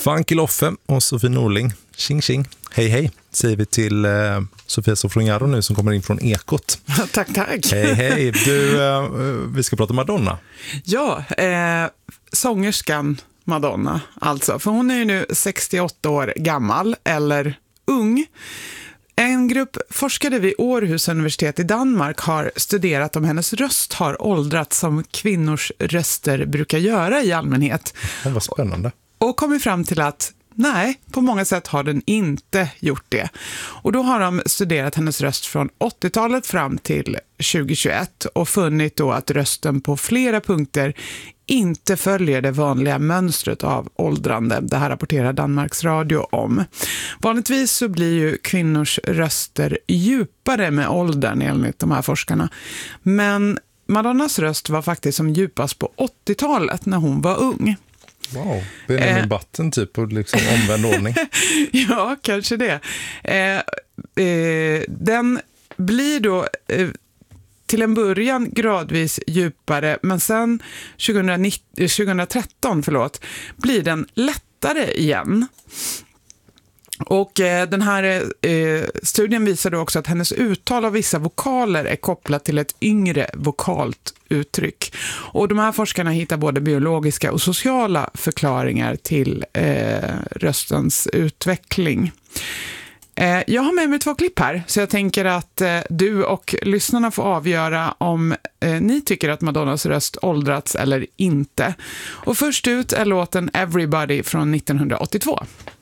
Funky Loffe och Sofie Norling. Tjing tjing. Hej hej, säger vi till Sofia Sofroniaro nu som kommer in från Ekot. Tack. Hej hej. Du, vi ska prata Madonna. Ja, sångerskan Madonna alltså. För hon är ju nu 68 år gammal eller ung. En grupp forskare vid Århus universitet i Danmark har studerat om hennes röst har åldrats som kvinnors röster brukar göra i allmänhet. Det var spännande. Och kommit fram till att nej, på många sätt har den inte gjort det. Och då har de studerat hennes röst från 80-talet fram till 2021 och funnit då att rösten på flera punkter inte följer det vanliga mönstret av åldrande. Det här rapporterar Danmarks Radio om. Vanligtvis så blir ju kvinnors röster djupare med åldern enligt de här forskarna. Men Madonnas röst var faktiskt som djupast på 80-talet när hon var ung. Wow, Benjamin Button typ och liksom omvänd ordning. Ja, kanske det. Den blir då till en början gradvis djupare, men sen 2013 blir den lättare igen. Och den här studien visar då också att hennes uttal av vissa vokaler är kopplat till ett yngre vokalt uttryck. Och de här forskarna hittar både biologiska och sociala förklaringar till röstens utveckling. Jag har med mig 2 klipp här, så jag tänker att du och lyssnarna får avgöra om ni tycker att Madonnas röst åldrats eller inte. Och först ut är låten Everybody från 1982.